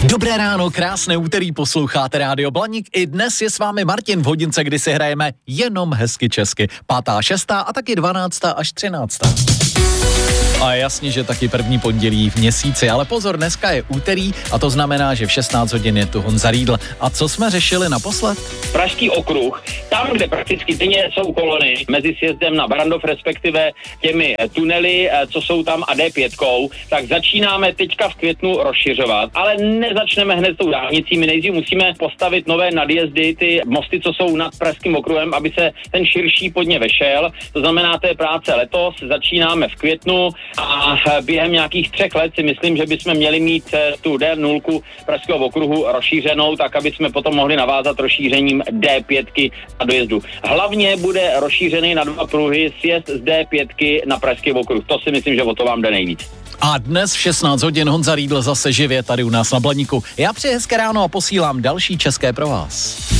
Dobré ráno, krásné úterý, posloucháte Rádio Blaník. I dnes je s vámi Martin v hodince, kdy si hrajeme jenom hezky česky. 5., 6. a taky 12. až 13. A jasně, že taky první pondělí v měsíci, ale pozor, dneska je úterý a to znamená, že v 16 hodin je tu Honza Riedl. A co jsme řešili naposled? Pražský okruh, tam, kde prakticky denně jsou kolony mezi sjezdem na Barrandov, respektive těmi tunely, co jsou tam a D5, tak začínáme teďka v květnu rozšiřovat, ale nezačneme hned s tou dálnicí, my nejdřív musíme postavit nové nadjezdy, ty mosty, co jsou nad Pražským okruhem, aby se ten širší pod ně vešel, to znamená, to je práce letos, začínáme v květnu a během nějakých 3 let si myslím, že bychom měli mít tu D0 Pražského okruhu rozšířenou, tak aby jsme potom mohli navázat rozšířením D5 a dojezdu. Hlavně bude rozšířený na 2 pruhy sjezd z D5 na Pražský okruh. To si myslím, že o to vám jde nejvíc. A dnes v 16 hodin Honza Riedl zase živě tady u nás na Blaníku. Já přeji hezké ráno a posílám další české pro vás.